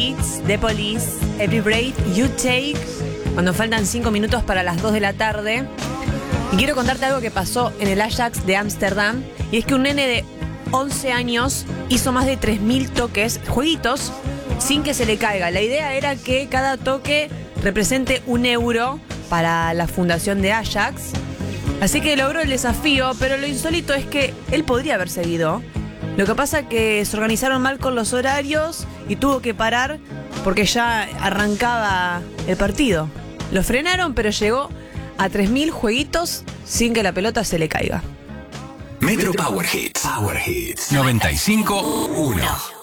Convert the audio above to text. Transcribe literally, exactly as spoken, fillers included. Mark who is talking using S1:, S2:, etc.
S1: It's The Police, Every Breath You Take, cuando faltan cinco minutos para las dos de la tarde. Y quiero contarte algo que pasó en el Ajax de Ámsterdam. Y es que un nene de once años hizo más de tres mil toques, jueguitos, sin que se le caiga. La idea era que cada toque represente un euro para la fundación de Ajax. Así que logró el desafío, pero lo insólito es que él podría haber seguido. Lo que pasa es que se organizaron mal con los horarios y tuvo que parar porque ya arrancaba el partido. Lo frenaron, pero llegó a tres mil jueguitos sin que la pelota se le caiga.
S2: Metro Power Hits. Power Hits. noventa y cinco uno.